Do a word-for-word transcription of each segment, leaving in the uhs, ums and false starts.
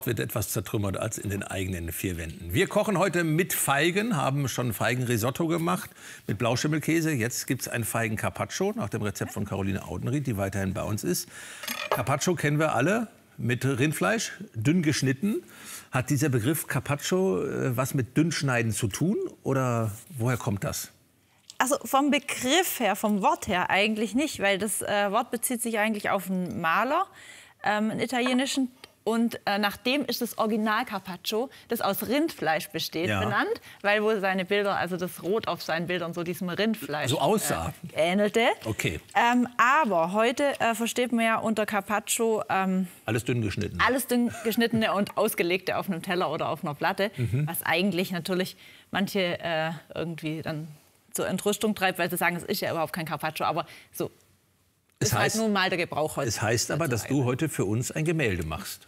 Wird etwas zertrümmert als in den eigenen vier Wänden. Wir kochen heute mit Feigen, haben schon Feigenrisotto gemacht mit Blauschimmelkäse. Jetzt gibt es ein Feigen-Carpaccio nach dem Rezept von Caroline Audenried, die weiterhin bei uns ist. Carpaccio kennen wir alle, mit Rindfleisch, dünn geschnitten. Hat dieser Begriff Carpaccio äh, was mit Dünnschneiden zu tun oder woher kommt das? Also vom Begriff her, vom Wort her eigentlich nicht, weil das äh, Wort bezieht sich eigentlich auf einen Maler, ähm, einen italienischen. Und äh, nach dem ist das Original Carpaccio, das aus Rindfleisch besteht, ja. benannt, weil wohl seine Bilder, also das Rot auf seinen Bildern so diesem Rindfleisch so aussah. Äh, ähnelte. Okay. Ähm, aber heute äh, versteht man ja unter Carpaccio ähm, alles dünn geschnitten. Alles dünn geschnittene und ausgelegte auf einem Teller oder auf einer Platte, mhm. was eigentlich natürlich manche äh, irgendwie dann zur Entrüstung treibt, weil sie sagen, es ist ja überhaupt kein Carpaccio, aber so es ist heißt, halt nun mal der Gebrauch heute. Es heißt aber, dass du heute für uns ein Gemälde machst.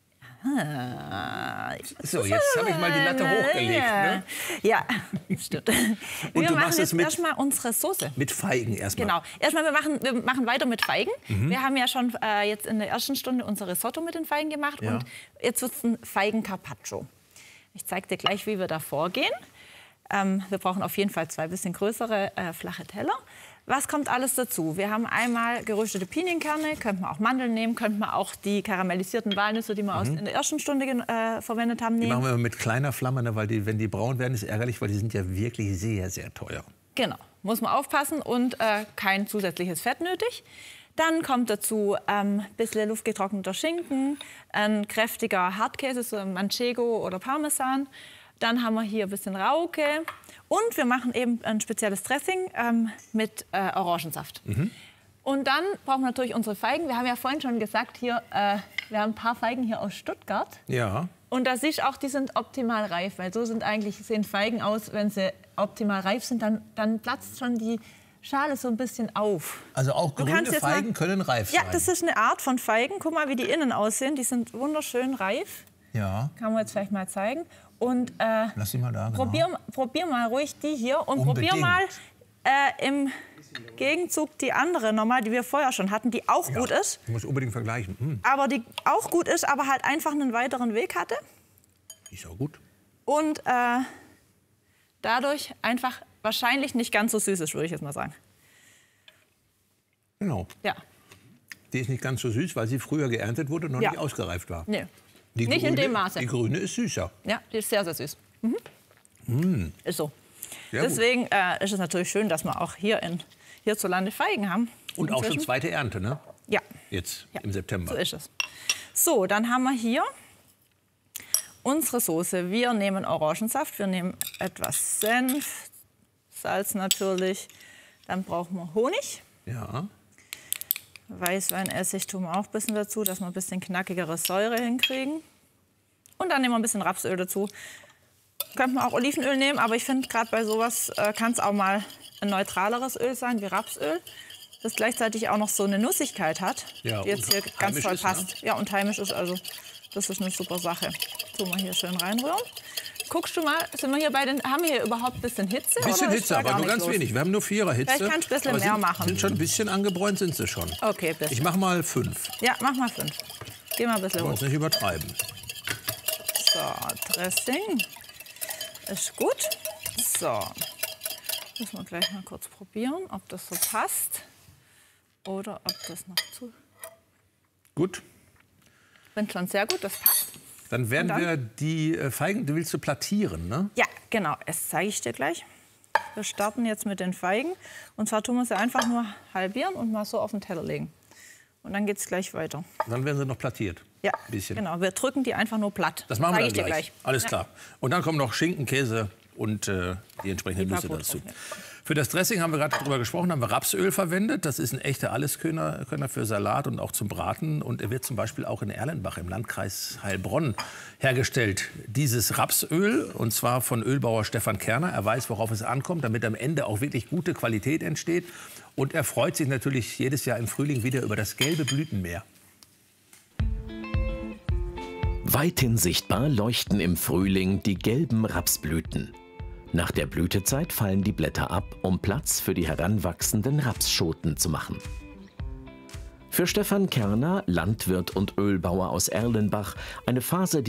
Ah, so, jetzt habe ich mal die Latte hochgelegt. Ne? Ja, stimmt. Und wir du machen machst jetzt es mit, erstmal unsere Soße. Mit Feigen erstmal. Genau. Erstmal, wir machen, wir machen weiter mit Feigen. Mhm. Wir haben ja schon äh, jetzt in der ersten Stunde unser Risotto mit den Feigen gemacht. Ja. Und jetzt wird es ein Feigen-Carpaccio. Ich zeige dir gleich, wie wir da vorgehen. Ähm, wir brauchen auf jeden Fall zwei bisschen größere, äh, flache Teller. Was kommt alles dazu? Wir haben einmal geröstete Pinienkerne, könnte man auch Mandeln nehmen, könnte man auch die karamellisierten Walnüsse, die wir mhm. aus, in der ersten Stunde äh, verwendet haben, nehmen. Die machen wir mit kleiner Flamme, ne, weil die, wenn die braun werden, ist ärgerlich, weil die sind ja wirklich sehr, sehr teuer. Genau, muss man aufpassen und äh, kein zusätzliches Fett nötig. Dann kommt dazu ein ähm, bisschen luftgetrockneter Schinken, ein kräftiger Hartkäse, so Manchego oder Parmesan. Dann haben wir hier ein bisschen Rauke. Und wir machen eben ein spezielles Dressing ähm, mit äh, Orangensaft. Mhm. Und dann brauchen wir natürlich unsere Feigen. Wir haben ja vorhin schon gesagt, hier, äh, wir haben ein paar Feigen hier aus Stuttgart. Ja. Und da siehst du auch, die sind optimal reif. Weil so sind eigentlich, sehen Feigen aus, wenn sie optimal reif sind, dann, dann platzt schon die Schale so ein bisschen auf. Also auch grüne Feigen mal, können reif sein? Ja, das ist eine Art von Feigen. Guck mal, wie die innen aussehen. Die sind wunderschön reif. Ja. Kann man jetzt vielleicht mal zeigen. Und äh, Lass sie mal da, genau. probier, probier mal ruhig die hier und Unbedingt. probier mal äh, im Gegenzug die andere nochmal, die wir vorher schon hatten, die auch ja, gut ist. Ich muss unbedingt vergleichen. Hm. Aber die auch gut ist, aber halt einfach einen weiteren Weg hatte. Ist auch gut. Und äh, dadurch einfach wahrscheinlich nicht ganz so süß ist, würde ich jetzt mal sagen. Genau. Ja. Die ist nicht ganz so süß, weil sie früher geerntet wurde und noch ja. nicht ausgereift war. Nee. Die nicht grüne, in dem Maße. Die grüne ist süßer. Ja, die ist sehr, sehr süß. Mhm. Mm. Ist so. Sehr Deswegen äh, ist es natürlich schön, dass wir auch hier in, hierzulande Feigen haben. Und auch schon zweite Ernte, ne? Ja. Jetzt ja. im September. So ist es. So, dann haben wir hier unsere Soße. Wir nehmen Orangensaft, wir nehmen etwas Senf, Salz natürlich. Dann brauchen wir Honig. Ja. Weißweinessig tun wir auch ein bisschen dazu, dass wir ein bisschen knackigere Säure hinkriegen. Und dann nehmen wir ein bisschen Rapsöl dazu. Könnte man auch Olivenöl nehmen, aber ich finde, gerade bei sowas äh, kann es auch mal ein neutraleres Öl sein, wie Rapsöl, das gleichzeitig auch noch so eine Nussigkeit hat, ja, die jetzt hier ganz toll ist, passt. Ne? Ja, und heimisch ist, also das ist eine super Sache. Tun wir hier schön reinrühren. Guckst du mal, sind wir hier bei den, haben wir hier überhaupt ein bisschen Hitze? Ein bisschen oder Hitze, aber nur ganz los? wenig. Wir haben nur vierer Hitze. Vielleicht kannst du ein bisschen aber mehr sind, machen. Sind schon ein bisschen angebräunt, sind sie schon. Okay, bisschen. Ich mach mal fünf. Ja, mach mal fünf. Geh mal ein bisschen hoch. Uns nicht übertreiben. So, Dressing ist gut. So, müssen wir gleich mal kurz probieren, ob das so passt oder ob das noch zu. Gut. Ich finde schon sehr gut, das passt. Dann werden dann? wir die Feigen, du willst du plattieren, ne? Ja, genau. Das zeige ich dir gleich. Wir starten jetzt mit den Feigen. Und zwar tun wir sie einfach nur halbieren und mal so auf den Teller legen. Und dann geht es gleich weiter. Dann werden sie noch plattiert. Ja, ein bisschen. Genau. Wir drücken die einfach nur platt. Das machen wir dann gleich. gleich. Alles ja. klar. Und dann kommen noch Schinken, Käse und äh, die entsprechenden Nüsse dazu. Ja. Für das Dressing haben wir gerade darüber gesprochen, haben wir Rapsöl verwendet. Das ist ein echter Alleskönner für Salat und auch zum Braten. Und er wird zum Beispiel auch in Erlenbach im Landkreis Heilbronn hergestellt. Dieses Rapsöl, und zwar von Ölbauer Stefan Kerner. Er weiß, worauf es ankommt, damit am Ende auch wirklich gute Qualität entsteht. Und er freut sich natürlich jedes Jahr im Frühling wieder über das gelbe Blütenmeer. Weithin sichtbar leuchten im Frühling die gelben Rapsblüten. Nach der Blütezeit fallen die Blätter ab, um Platz für die heranwachsenden Rapsschoten zu machen. Für Stefan Kerner, Landwirt und Ölbauer aus Erlenbach, eine Phase, die